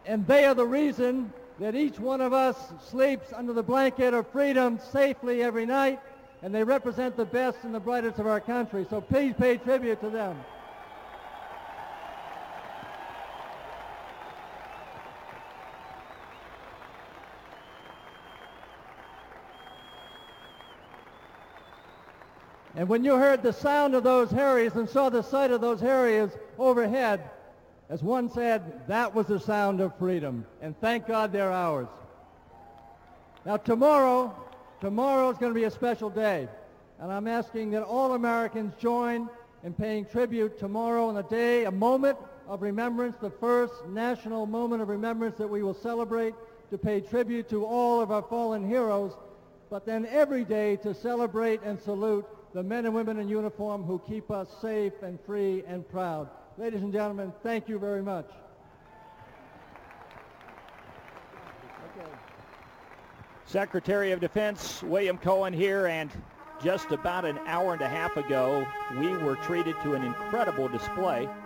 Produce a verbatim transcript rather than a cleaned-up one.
And they are the reason that each one of us sleeps under the blanket of freedom safely every night, and they represent the best and the brightest of our country. So please pay tribute to them. And when you heard the sound of those Harriers and saw the sight of those Harriers overhead, as one said, that was the sound of freedom. And thank God they're ours. Now tomorrow, tomorrow is going to be a special day. And I'm asking that all Americans join in paying tribute tomorrow on the day, a moment of remembrance, the first national moment of remembrance that we will celebrate to pay tribute to all of our fallen heroes, but then every day to celebrate and salute the men and women in uniform who keep us safe and free and proud. Ladies and gentlemen, thank you very much. Okay. Secretary of Defense William Cohen here, and just about an hour and a half ago, we were treated to an incredible display